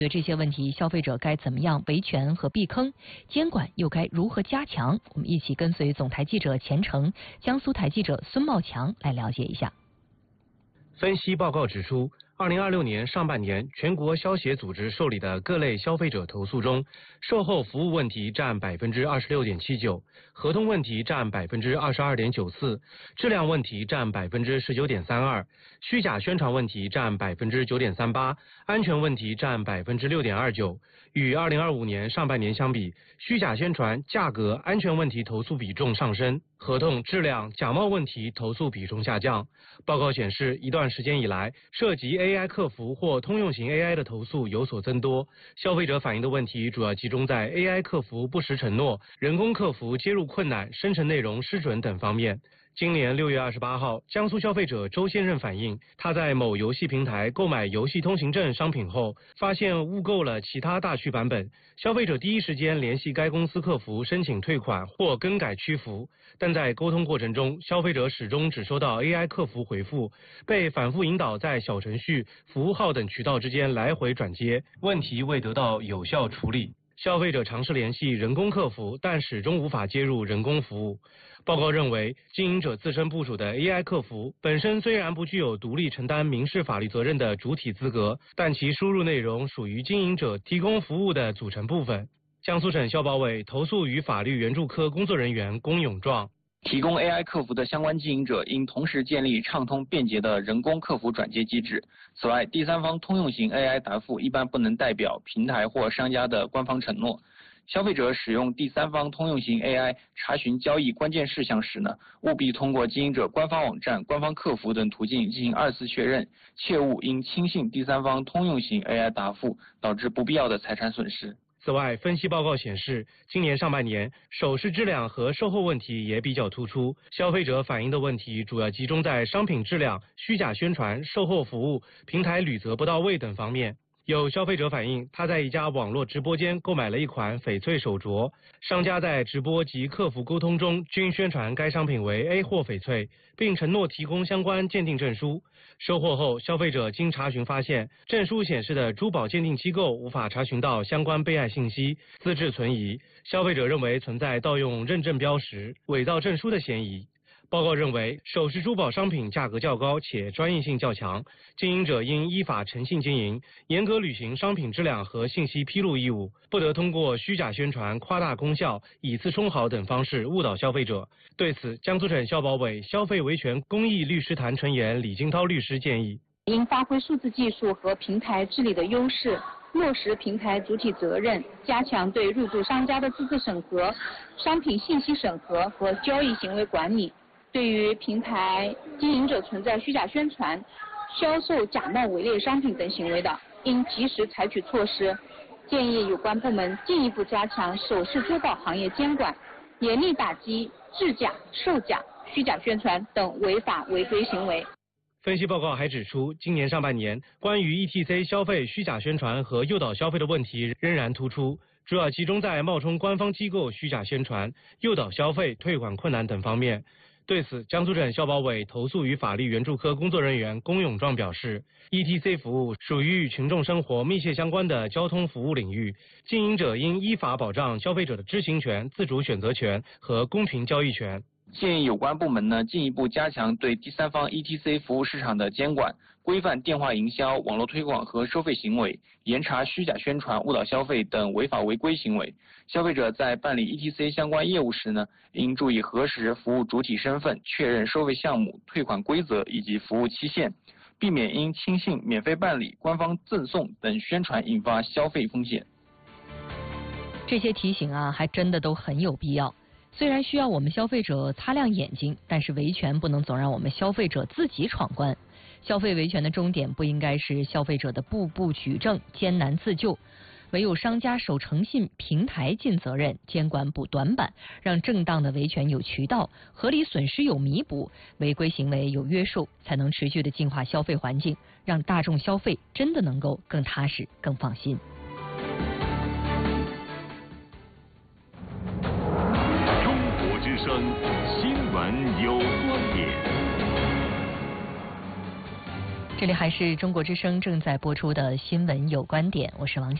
对这些问题，消费者该怎么样维权和避坑？监管又该如何加强？我们一起跟随总台记者钱成、江苏台记者孙茂强来了解一下。 分析报告指出，2026年上半年，全国消协组织受理的各类消费者投诉中，售后服务问题占26.79%，合同问题占22.94%，质量问题占19.32%，虚假宣传问题占9.38%，安全问题占6.29%。与2025年上半年相比，虚假宣传、价格、安全问题投诉比重上升，合同质量、假冒问题投诉比重下降。报告显示，一段时间以来，涉及 AI 客服或通用型 AI 的投诉有所增多。消费者反映的问题主要集中在 AI 客服不实承诺、人工客服接入困难、生成内容失准等方面。今年6月28号，江苏消费者周先生反映，他在某游戏平台购买游戏通行证商品后，发现误购了其他大区版本。消费者第一时间联系该公司客服申请退款或更改区服，但在沟通过程中，消费者始终只收到 AI 客服回复，被反复引导在小程序、服务号等渠道之间来回转接，问题未得到有效处理。消费者尝试联系人工客服，但始终无法接入人工服务。报告认为，经营者自身部署的 AI 客服本身虽然不具有独立承担民事法律责任的主体资格，但其输入内容属于经营者提供服务的组成部分。江苏省消保委投诉与法律援助科工作人员龚永壮。 提供 AI 客服的相关经营者应同时建立畅通便捷的人工客服转接机制。此外，第三方通用型 AI 答复一般不能代表平台或商家的官方承诺。消费者使用第三方通用型 AI 查询交易关键事项时呢，务必通过经营者官方网站、官方客服等途径进行2次确认，切勿因轻信第三方通用型 AI 答复，导致不必要的财产损失。 此外，分析报告显示，今年上半年首饰质量和售后问题也比较突出，消费者反映的问题主要集中在商品质量、虚假宣传、售后服务、平台履责不到位等方面。有消费者反映，他在一家网络直播间购买了一款翡翠手镯，商家在直播及客服沟通中均宣传该商品为 A 货翡翠，并承诺提供相关鉴定证书。收货后，消费者经查询发现，证书显示的珠宝鉴定机构无法查询到相关备案信息，资质存疑。消费者认为存在盗用认证标识、伪造证书的嫌疑。报告认为，首饰珠宝商品价格较高且专业性较强，经营者应依法诚信经营，严格履行商品质量和信息披露义务，不得通过虚假宣传、夸大功效、以次充好等方式误导消费者。对此，江苏省消保委消费维权公益律师团成员李金涛律师建议， 应发挥数字技术和平台治理的优势，落实平台主体责任，加强对入驻商家的资质审核、商品信息审核和交易行为管理。对于平台经营者存在虚假宣传、销售假冒伪劣商品等行为的，应及时采取措施。建议有关部门进一步加强首饰珠宝行业监管，严厉打击制假、售假、虚假宣传等违法违规行为。 分析报告还指出，今年上半年关于 ETC 消费虚假宣传和诱导消费的问题仍然突出，主要集中在冒充官方机构虚假宣传、诱导消费、退款困难等方面。对此，江苏省消保委投诉与法律援助科工作人员龚永壮表示 ，ETC 服务属于与群众生活密切相关的交通服务领域，经营者应依法保障消费者的知情权、自主选择权和公平交易权。 建议有关部门呢进一步加强对第三方 ETC 服务市场的监管，规范电话营销、网络推广和收费行为，严查虚假宣传、误导消费等违法违规行为。消费者在办理 ETC 相关业务时呢，应注意核实服务主体身份、确认收费项目、退款规则以及服务期限，避免因轻信、免费办理、官方赠送等宣传引发消费风险。 这些提醒还真的都很有必要。虽然需要我们消费者擦亮眼睛，但是维权不能总让我们消费者自己闯关。消费维权的终点不应该是消费者的步步举证、艰难自救，唯有商家守诚信，平台尽责任，监管补短板，让正当的维权有渠道，合理损失有弥补，违规行为有约束，才能持续的净化消费环境，让大众消费真的能够更踏实、更放心。 之声新闻有观点。 这里还是中国之声正在播出的新闻有观点，我是王